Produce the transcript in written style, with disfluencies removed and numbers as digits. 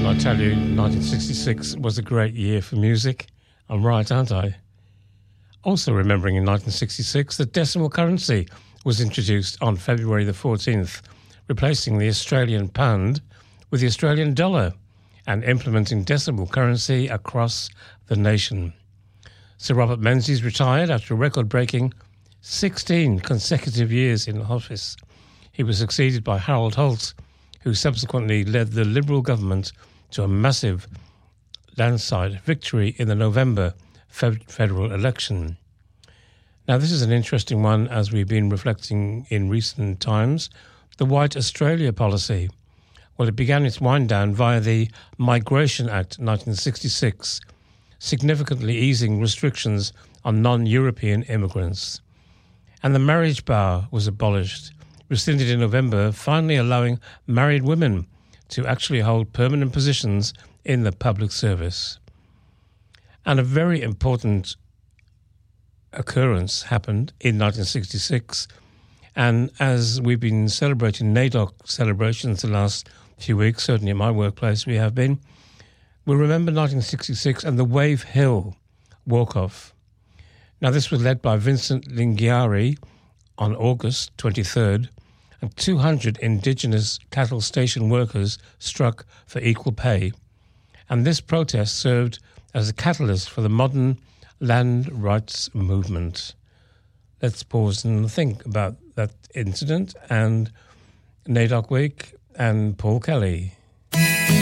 I tell you, 1966 was a great year for music? I'm right, aren't I? Also remembering in 1966 that decimal currency was introduced on February the 14th, replacing the Australian pound with the Australian dollar and implementing decimal currency across the nation. Sir Robert Menzies retired after a record-breaking 16 consecutive years in office. He was succeeded by Harold Holt, who subsequently led the Liberal government to a massive landslide victory in the November federal election. Now, this is an interesting one as we've been reflecting in recent times. The White Australia policy. Well, it began its wind down via the Migration Act 1966, significantly easing restrictions on non-European immigrants. And the marriage bar was abolished, rescinded in November, finally allowing married women to actually hold permanent positions in the public service. And a very important occurrence happened in 1966. And as we've been celebrating NAIDOC celebrations the last few weeks, certainly at my workplace we have been, we remember 1966 and the Wave Hill walk-off. Now, this was led by Vincent Lingiari on August 23rd, and 200 Indigenous cattle station workers struck for equal pay. And this protest served as a catalyst for the modern land rights movement. Let's pause and think about that incident and NAIDOC Week and Paul Kelly.